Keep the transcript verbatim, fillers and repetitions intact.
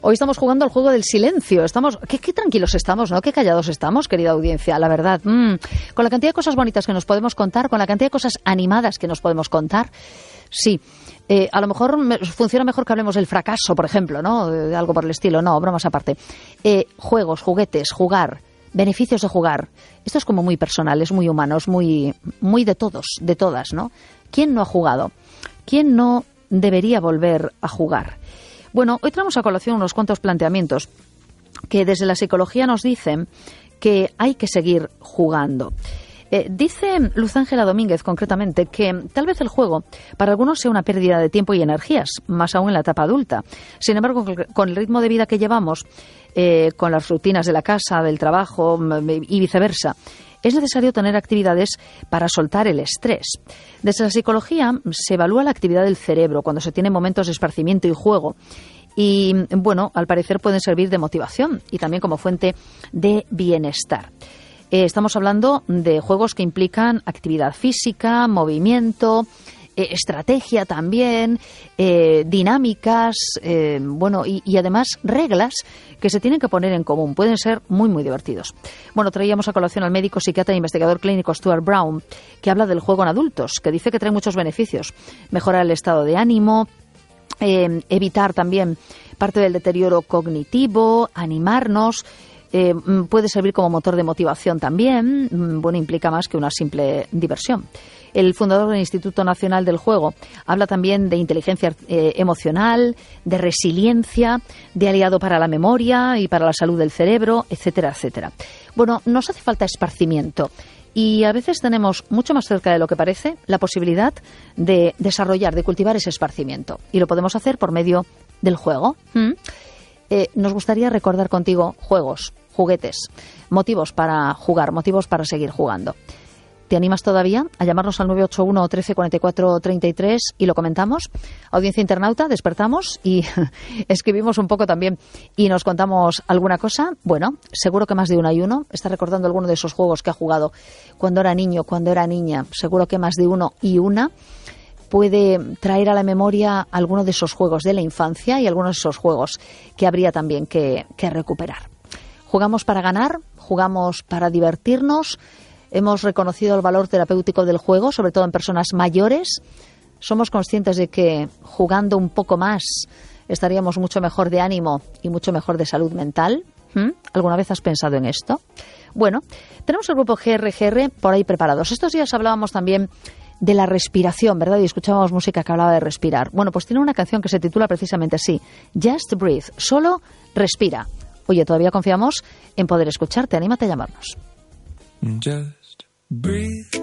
Hoy estamos jugando al juego del silencio. Estamos, qué, qué tranquilos estamos, ¿no? Qué callados estamos, querida audiencia, la verdad. Mm, con la cantidad de cosas bonitas que nos podemos contar, con la cantidad de cosas animadas que nos podemos contar, sí. Eh, a lo mejor me, funciona mejor que hablemos del fracaso, por ejemplo, ¿no? De algo por el estilo. No, bromas aparte. Eh, juegos, juguetes, jugar, beneficios de jugar. Esto es como muy personal, es muy humano, es muy, muy de todos, de todas, ¿no? ¿Quién no ha jugado? ¿Quién no debería volver a jugar? Bueno, hoy traemos a colación unos cuantos planteamientos que desde la psicología nos dicen que hay que seguir jugando. Eh, dice Luz Ángela Domínguez, concretamente, que tal vez el juego para algunos sea una pérdida de tiempo y energías, más aún en la etapa adulta. Sin embargo, con el ritmo de vida que llevamos, eh, con las rutinas de la casa, del trabajo y viceversa, es necesario tener actividades para soltar el estrés. Desde la psicología se evalúa la actividad del cerebro cuando se tiene momentos de esparcimiento y juego. Y, bueno, al parecer pueden servir de motivación y también como fuente de bienestar. Eh, estamos hablando de juegos que implican actividad física, movimiento, eh, estrategia también, eh, dinámicas, eh, bueno, y, y además reglas que se tienen que poner en común. Pueden ser muy, muy divertidos. Bueno, traíamos a colación al médico, psiquiatra e investigador clínico Stuart Brown, que habla del juego en adultos, que dice que trae muchos beneficios. Mejorar el estado de ánimo, eh, evitar también parte del deterioro cognitivo, animarnos. Eh, puede servir como motor de motivación también. Bueno, implica más que una simple diversión. El fundador del Instituto Nacional del Juego habla también de inteligencia eh, emocional, de resiliencia, de aliado para la memoria y para la salud del cerebro, etcétera, etcétera. Bueno, nos hace falta esparcimiento y a veces tenemos mucho más cerca de lo que parece la posibilidad de desarrollar, de cultivar ese esparcimiento. Y lo podemos hacer por medio del juego. ¿Mm? Eh, nos gustaría recordar contigo juegos, juguetes, motivos para jugar, motivos para seguir jugando. ¿Te animas todavía a llamarnos al nueve ocho uno, trece, cuarenta y cuatro, treinta y tres y lo comentamos? Audiencia internauta, despertamos y escribimos un poco también y nos contamos alguna cosa. Bueno, seguro que más de uno y uno está recordando alguno de esos juegos que ha jugado cuando era niño, cuando era niña. Seguro que más de uno y una puede traer a la memoria alguno de esos juegos de la infancia y algunos de esos juegos que habría también que, que recuperar. Jugamos para ganar, jugamos para divertirnos. Hemos reconocido el valor terapéutico del juego, sobre todo en personas mayores. Somos conscientes de que jugando un poco más estaríamos mucho mejor de ánimo y mucho mejor de salud mental. ¿Mm? ¿Alguna vez has pensado en esto? Bueno, tenemos el grupo G R G R por ahí preparados. Estos días hablábamos también de la respiración, ¿verdad? Y escuchábamos música que hablaba de respirar. Bueno, pues tiene una canción que se titula precisamente así, Just Breathe, solo respira. Oye, todavía confiamos en poder escucharte. Anímate a llamarnos. Just breathe.